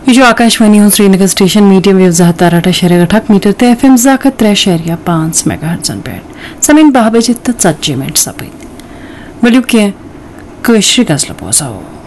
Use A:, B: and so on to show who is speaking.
A: यह आकाशवाणी हूं Srinagar station medium wave 17.8 metre ते FM 3.5 मेगाहर्ट्ज़न पे समीन 12 बजे 40 मिनट सपैत वलियो के कश्र गजल बोजाओ।